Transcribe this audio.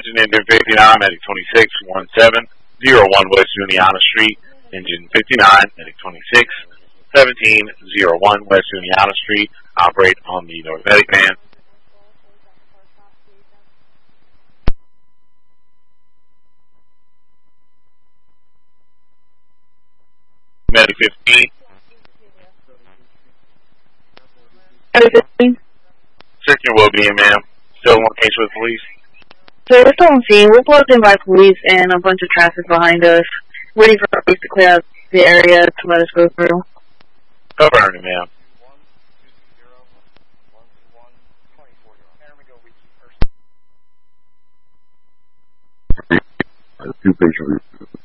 Attention engine 59, medic 261701 West Juniana Street. Engine 59, medic 261701 West Juniana Street. Operate on the North Medic van. Medic 15. Medic 15. Check your well-being, ma'am. Still on case with police? So we're still on scene. We're pulled in by police and a bunch of traffic behind us, waiting for police to clear out the area to let us go through. Cover it, ma'am. Two patients